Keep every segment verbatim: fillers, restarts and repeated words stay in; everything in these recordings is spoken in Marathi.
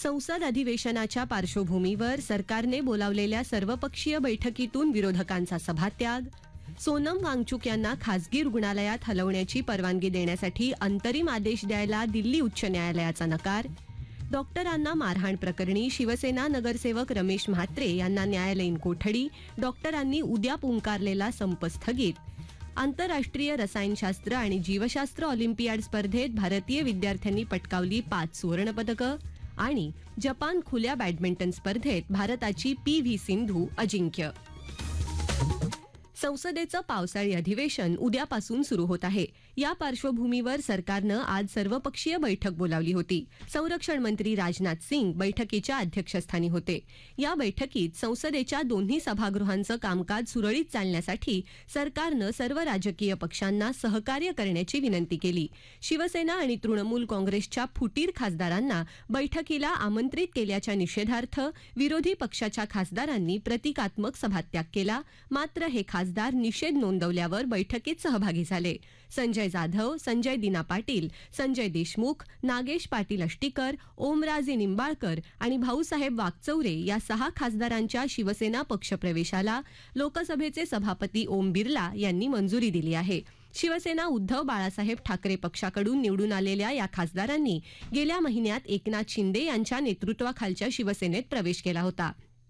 संसद अधिवेशनाच्या पार्श्वभूमीवर सरकारने बोलावलेल्या सर्वपक्षीय बैठकीतून विरोधकांचा सभात्याग, सोनम वांगचुक यांना खासगी रुग्णालयात हलवण्याची परवानगी देण्यासाठी अंतरिम आदेश द्यायला दिल्ली उच्च न्यायालयाचा नकार, डॉक्टरांना मारहाण प्रकरणी शिवसेना नगरसेवक रमेश म्हात्रे यांना न्यायालयीन कोठडी, डॉक्टरांनी उद्या पुकारलेला संप स्थगित, आंतरराष्ट्रीय रसायनशास्त्र आणि जीवशास्त्र ऑलिम्पियाड स्पर्धेत भारतीय विद्यार्थ्यांनी पटकावली पाच सुवर्णपदकं आणि जपान खुल्या बॅडमिंटन स्पर्धेत भारताची पी व्ही सिंधू अजिंक्य. संसदेचं पावसाळी अधिवेशन उद्यापासून सुरू होत आहे. या पार्श्वभूमीवर सरकारनं आज सर्वपक्षीय बैठक बोलावली होती. संरक्षण मंत्री राजनाथ सिंग बैठकीच्या अध्यक्षस्थानी होते. या बैठकीत संसदेच्या दोन्ही सभागृहांचं कामकाज सुरळीत चालण्यासाठी सरकारनं सर्व राजकीय पक्षांना सहकार्य करण्याची विनंती केली. शिवसेना आणि तृणमूल काँग्रेसच्या फुटीर खासदारांना बैठकीला आमंत्रित केल्याच्या निषेधार्थ विरोधी पक्षाच्या खासदारांनी प्रतिकात्मक सभात्याग केला. मात्र हे खासदार निषेध नोंदवल्यावर बैठकीत सहभागी झाले. संजय जाधव, संजय दिना पाटील, संजय देशमुख, नागेश पाटील अष्टीकर, ओमराजे निंबाळकर आणि भाऊसाहेब वाकचौरे या सहा खासदारांच्या शिवसेना पक्षप्रवेशाला लोकसभेचे सभापती ओम बिर्ला यांनी मंजुरी दिली आहे. शिवसेना उद्धव बाळासाहेब ठाकरे पक्षाकडून निवडून आलेल्या या खासदारांनी गेल्या महिन्यात एकनाथ शिंदे यांच्या नेतृत्वाखालच्या शिवसेनेत प्रवेश केला होता.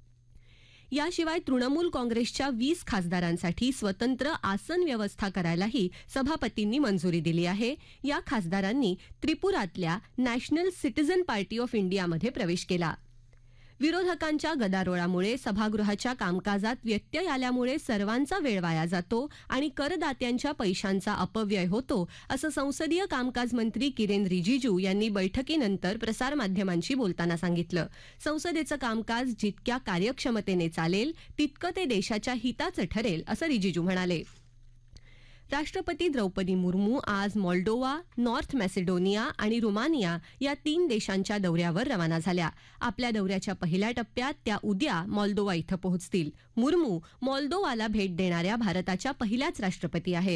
याशिवाय तृणमूल काँग्रेसच्या वीस खासदारांसाठी स्वतंत्र आसन व्यवस्था करायलाही सभापतींनी मंजुरी दिली आहे. या खासदारांनी त्रिपुरातल्या नॅशनल सिटीझन पार्टी ऑफ इंडियामध्ये प्रवेश केला. विरोधकांच्या गदारोळामुळे सभागृहाच्या कामकाजात व्यत्यय आल्यामुळे सर्वांचा वेळ वाया जातो आणि करदात्यांच्या पैशांचा अपव्यय होतो, असं संसदीय कामकाज मंत्री किरेन रिजिजू यांनी बैठकीनंतर प्रसारमाध्यमांशी बोलताना सांगितलं. संसदेचं कामकाज जितक्या कार्यक्षमतेने चालेल तितकं ते देशाच्या हिताचं ठरेल, असं रिजिजू म्हणाले. राष्ट्रपती द्रौपदी मुर्मू आज मॉल्डोवा, नॉर्थ मॅसेडोनिया आणि रुमानिया या तीन देशांच्या दौऱ्यावर रवाना झाल्या. आपल्या दौऱ्याच्या पहिल्या टप्प्यात त्या उद्या मॉल्दोवा इथं पोहोचतील. मुर्मू मॉल्दोवाला भेट देणाऱ्या भारताच्या पहिल्याच राष्ट्रपती आहेत.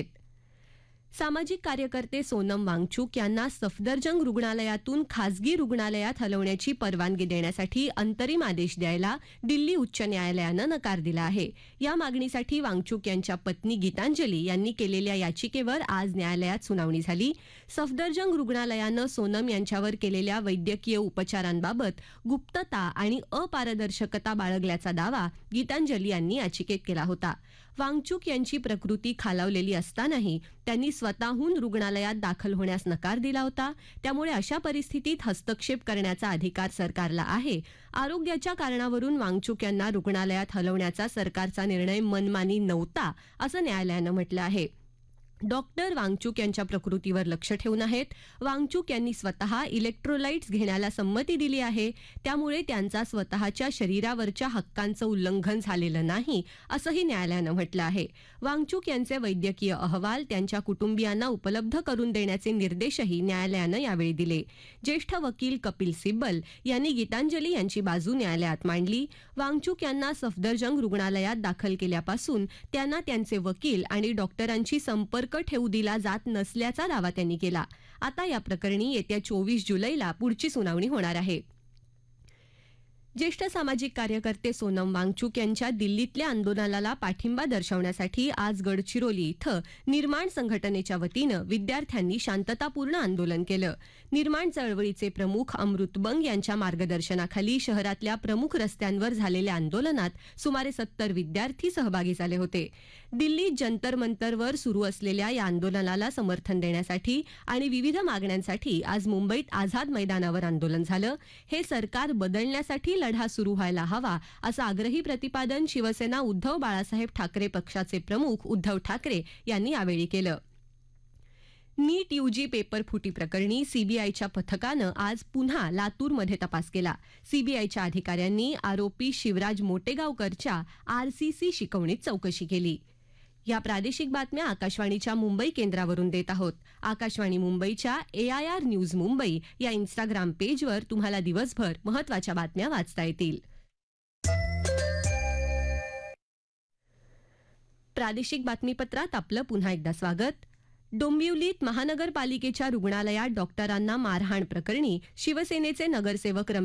सामाजिक कार्यकर्ते सोनम वांगचुक यांना सफदरजंग रुग्णालयातून खासगी रुग्णालयात हलवण्याची परवानगी देण्यासाठी अंतरिम आदेश द्यायला दिल्ली उच्च न्यायालयानं नकार दिला आहे. या मागणीसाठी वांगचुक यांच्या पत्नी गीतांजली यांनी केलेल्या याचिकेवर आज न्यायालयात सुनावणी झाली. सफदरजंग रुग्णालयानं सोनम यांच्यावर केलेल्या वैद्यकीय उपचारांबाबत गुप्तता आणि अपारदर्शकता बाळगल्याचा दावा गीतांजली यांनी याचिकेत केला होता. वांगचुक यांची प्रकृती खालावलेली असतानाही त्यांनी स्वतःहून रुग्णालयात दाखल होण्यास नकार दिला होता. त्यामुळे अशा परिस्थितीत हस्तक्षेप करण्याचा अधिकार सरकारला आहे. आरोग्याच्या कारणावरून वांगचुक यांना रुग्णालयात हलवण्याचा सरकारचा निर्णय मनमानी नव्हता, असं न्यायालयानं म्हटलं आहे. डॉक्टर वांगचुक यांच्या प्रकृतीवर लक्ष ठेवून आहेत. वांगचुक यांनी स्वतः इलेक्ट्रोलाइट्स घेण्याला संमती दिली आहे. त्यामुळे त्यांचा स्वतःच्या शरीरावरच्या हक्कांचं उल्लंघन झालेलं नाही, असंही न्यायालयानं म्हटलं आहे. वांगचुक यांचे वैद्यकीय अहवाल त्यांच्या कुटुंबियांना उपलब्ध करून देण्याचे निर्देशही न्यायालयानं यावेळी दिले. ज्येष्ठ वकील कपिल सिब्बल यांनी गीतांजली यांची बाजू न्यायालयात मांडली. वांगचुक यांना सफदरजंग रुग्णालयात दाखल केल्यापासून त्यांना त्यांचे वकील आणि डॉक्टरांची संपर्क ठेवू दिला जात नसल्याचा दावा त्यांनी केला. आता या प्रकरणी येत्या चोवीस जुलैला पुढची सुनावणी होणार आहे. ज्येष्ठ सामाजिक कार्यकर्ते सोनम वांगचुक यांच्या दिल्लीतल्या आंदोलनाला पाठिंबा दर्शवण्यासाठी आज गडचिरोली इथं निर्माण संघटनेच्या वतीनं विद्यार्थ्यांनी शांततापूर्ण आंदोलन केलं. निर्माण चळवळीचे प्रमुख अमृत बंग यांच्या मार्गदर्शनाखाली शहरातल्या प्रमुख रस्त्यांवर झालेल्या आंदोलनात सुमारे सत्तर विद्यार्थी सहभागी झाले होते. दिल्लीत जंतर मंतरवर सुरू असलेल्या या आंदोलनाला समर्थन देण्यासाठी आणि विविध मागण्यांसाठी आज मुंबईत आझाद मैदानावर आंदोलन झालं. हे सरकार बदलण्यासाठी लढा सुरू व्हायला हवा, असं आग्रही प्रतिपादन शिवसेना उद्धव बाळासाहेब ठाकरे पक्षाचे प्रमुख उद्धव ठाकरे यांनी यावेळी केलं. नीट यूजी पेपर फुटी प्रकरणी सीबीआयच्या पथकानं आज पुन्हा लातूरमध्ये तपास केला. सीबीआयच्या अधिकाऱ्यांनी आरोपी शिवराज मोटेगावकरच्या आरसीसी शिकवणीत चौकशी केली. या प्रादेशिक बातम्या आकाशवाणीच्या मुंबई केंद्रावरून देत आहोत. आकाशवाणी मुंबईच्या एआयआर न्यूज मुंबई या इन्स्टाग्राम पेजवर तुम्हाला दिवसभर महत्त्वाच्या बातम्या वाचता येतील. प्रादेशिक बातमीपत्रात आपलं पुन्हा एकदा स्वागत. डोंबिवलीत महानगरपालिकेच्या रुग्णालयात डॉक्टरांना मारहाण प्रकरणी शिवसेनेचे नगरसेवक